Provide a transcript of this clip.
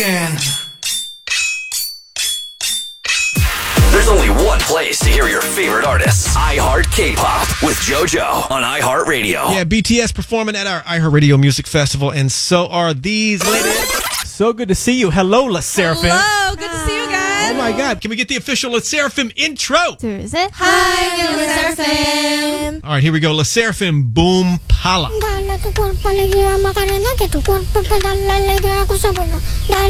again. There's only one place to hear your favorite artists. iHeart K-Pop with JoJo on iHeartRadio. Yeah, BTS performing at our iHeartRadio Music Festival, and so are these ladies. So good to see you. Hello, La Seraphim. Hello, good to see you guys. Oh my God, can we get the official La Seraphim intro? 둘, 셋. Hi, we're La Seraphim. All right, here we go. La Seraphim, Boom Pala. Dale tu cuerpo alegría, Macarena, que tu cuerpo pedala alegría, cosa buena. Dale